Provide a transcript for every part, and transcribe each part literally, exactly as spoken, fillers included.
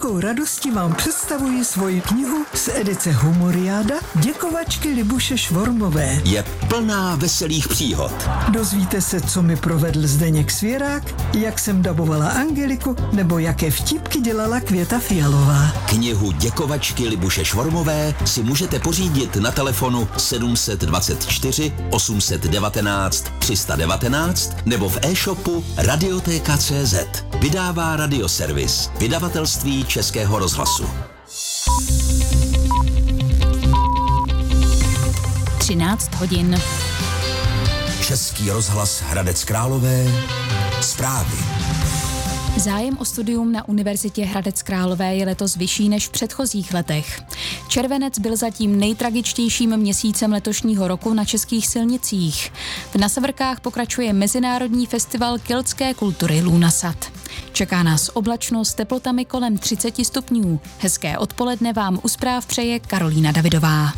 velkou radostí vám představuji svoji knihu z edice Humoriáda Děkovačky Libuše Švormové. Je plná veselých příhod. Dozvíte se, co mi provedl Zdeněk Svěrák, jak jsem dabovala Angeliku, nebo jaké vtípky dělala Květa Fialová. Knihu Děkovačky Libuše Švormové si můžete pořídit na telefonu sedm dvacet čtyři osm devatenáct tři sta devatenáct nebo v e-shopu Radiotéka tečka cé zet. Vydává Radioservis, vydavatelství Českého rozhlasu. třináct hodin. Český rozhlas Hradec Králové. Zprávy. Zájem o studium na Univerzitě Hradec Králové je letos vyšší než v předchozích letech. Červenec byl zatím nejtragičtějším měsícem letošního roku na českých silnicích. V Nasavrkách pokračuje mezinárodní festival keltské kultury Lunasat. Čeká nás oblačno s teplotami kolem třicet stupňů. Hezké odpoledne vám u zpráv přeje Karolína Davidová.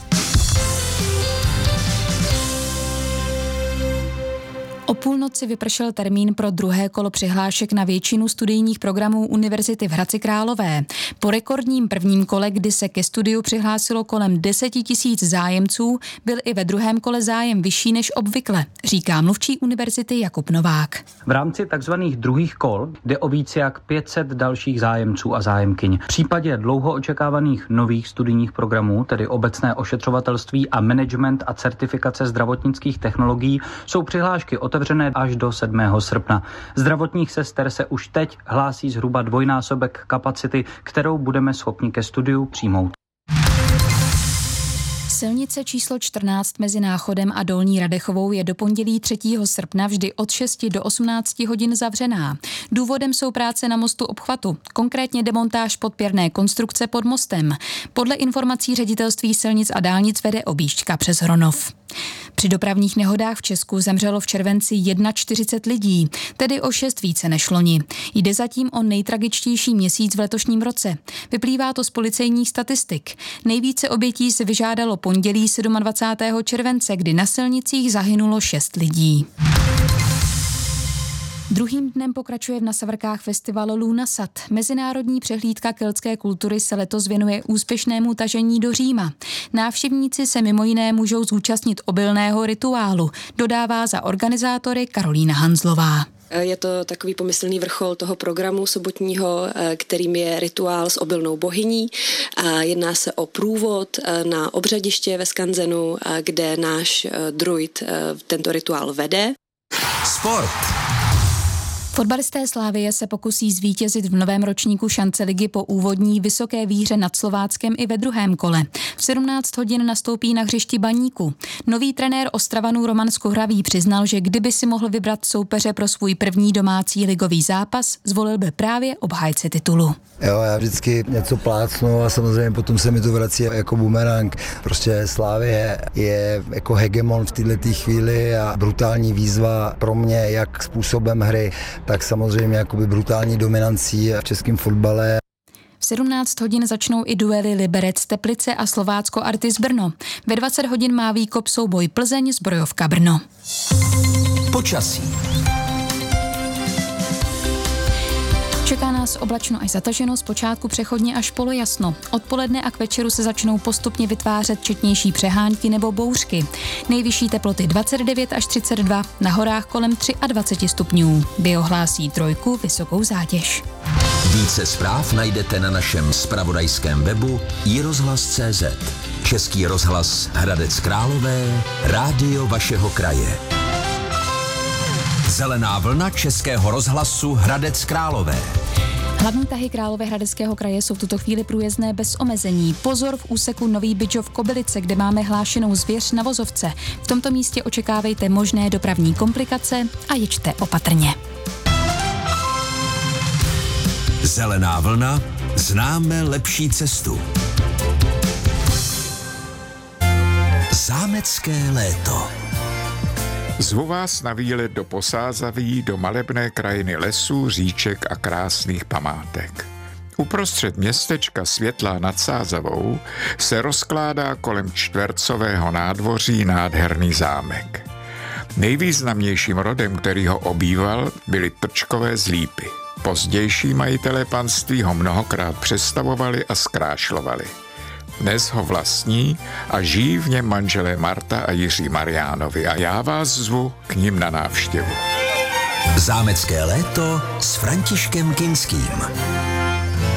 O půlnoci vypršel termín pro druhé kolo přihlášek na většinu studijních programů Univerzity v Hradci Králové. Po rekordním prvním kole, kdy se ke studiu přihlásilo kolem deset tisíc zájemců, byl i ve druhém kole zájem vyšší než obvykle, říká mluvčí univerzity Jakub Novák. V rámci takzvaných druhých kol jde o více jak pět set dalších zájemců a zájemkyň. V případě dlouho očekávaných nových studijních programů, tedy obecné ošetřovatelství a management a certifikace zdravotnických technologií, jsou přihlášky otevřené až do sedmého srpna. Zdravotních sester se už teď hlásí zhruba dvojnásobek kapacity, kterou budeme schopni ke studiu přijmout. Silnice číslo čtrnáct mezi Náchodem a Dolní Radechovou je do pondělí třetího srpna vždy od šesti do osmnácti hodin zavřená. Důvodem jsou práce na mostu obchvatu, konkrétně demontáž podpěrné konstrukce pod mostem. Podle informací Ředitelství silnic a dálnic vede objížďka přes Hronov. Při dopravních nehodách v Česku zemřelo v červenci čtyřicet jedna lidí, tedy o šest více než loni. Jde zatím o nejtragičtější měsíc v letošním roce. Vyplývá to z policejních statistik. Nejvíce obětí se vyžádalo pondělí dvacátého sedmého července, kdy na silnicích zahynulo šest lidí. Druhým dnem pokračuje v Nasavrkách festival Lunasat. Mezinárodní přehlídka keltské kultury se letos věnuje úspěšnému tažení do Říma. Návštěvníci se mimo jiné můžou zúčastnit obilného rituálu, dodává za organizátory Karolína Hanzlová. Je to takový pomyslný vrchol toho programu sobotního, kterým je rituál s obilnou bohyní. Jedná se o průvod na obřadiště ve Skanzenu, kde náš druid tento rituál vede. Sport. Fotbalisté Slavie se pokusí zvítězit v novém ročníku šance ligy po úvodní vysoké výhře nad Slováckem i ve druhém kole. V sedmnáct hodin nastoupí na hřišti Baníku. Nový trenér Ostravanů Roman Skuhravý přiznal, že kdyby si mohl vybrat soupeře pro svůj první domácí ligový zápas, zvolil by právě obhájce titulu. Jo, já vždycky něco plácnu a samozřejmě potom se mi to vrací jako bumerang. Prostě Slavie je jako hegemon v této chvíli a brutální výzva pro mě, jak způsobem hry, tak samozřejmě jakoby brutální dominancí v českém fotbale. V sedmnáct hodin začnou i duely Liberec Teplice a Slovácko Artis Brno. Ve dvacet hodin má výkop souboj Plzeň Zbrojovka Brno. Počasí. Čeká nás oblačno až zataženo, zpočátku přechodně až polojasno. Odpoledne a k večeru se začnou postupně vytvářet četnější přehánky nebo bouřky. Nejvyšší teploty dvacet devět až třicet dva, na horách kolem dvacet tři stupňů. Biohlásí trojku vysokou zátěž. Více zpráv najdete na našem zpravodajském webu i rozhlas tečka cé zet. Český rozhlas Hradec Králové, rádio vašeho kraje. Zelená vlna Českého rozhlasu Hradec Králové. Hlavní tahy Královéhradeckého kraje jsou v tuto chvíli průjezdné bez omezení. Pozor v úseku Nový Bydžov Kobylice, kde máme hlášenou zvěř na vozovce. V tomto místě očekávejte možné dopravní komplikace a jeďte opatrně. Zelená vlna, známe lepší cestu. Zámecké léto. Zvu vás na výlet do Posázaví, do malebné krajiny lesů, říček a krásných památek. Uprostřed městečka Světlá nad Sázavou se rozkládá kolem čtvercového nádvoří nádherný zámek. Nejvýznamnějším rodem, který ho obýval, byly Trčkové z Lípy. Pozdější majitelé panství ho mnohokrát přestavovali a zkrášlovali. Dnes ho vlastní a žijí v něm manželé Marta a Jiří Mariánovi a já vás zvu k nim na návštěvu. Zámecké léto s Františkem Kinským.